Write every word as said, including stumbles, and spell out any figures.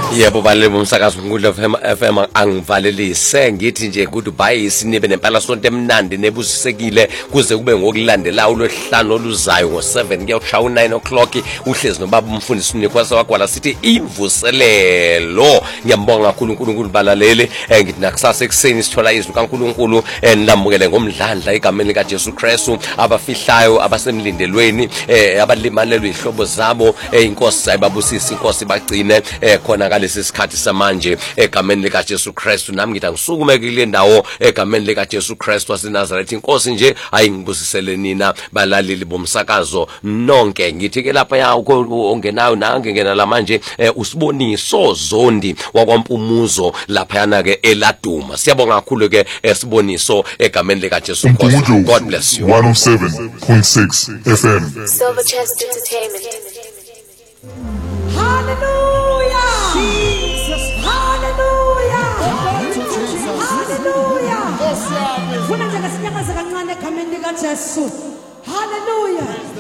Yebo balebo umsakazo Nkundla F M angivalelise ngithi nje goodbye isinibe nempala sonto emnandi nebusisekile kuze kube ngokulandela uLwesihlanu oluzayo ngo seven kuyoshaya u nine o'clock uhlezi nobaba umfundisi uNikwasa wakwala sithi imvuselelo. Ngiyambonga kakhulu uNkulunkulu balaleli ngithi nakusasa ekseni sithola izwi kaNkulunkulu enilambukele ngomdlandla egameni lika Jesu Kristu abafihlayo abasemlindelweni abalimalelwe ihlobo zabo inkosi ayibabusisa inkosi bagcine khona kalesi sikhathi samanje egameni lika Jesu Kristu. Nami ngithi ngisukume kule ndawo egameni lika Jesu Kristu waseNazaretha inkosi nje ayingibusisele nina balaleli bomsakazo nonke. Ngithi ke lapha ya ongenayo nangengena la manje usiboniso Zondi wakwaMpumuzo lapha yana ke eLaduma. Siyabonga kakhulu ke esiboniso egameni lika Jesu Kristu. God bless you. one oh seven point six F M Silver Chest Entertainment. Hallelujah! Jesus! Hallelujah! Hallelujah! Funa nje ngasinyakaza kancane egameni lika Jesu. Hallelujah!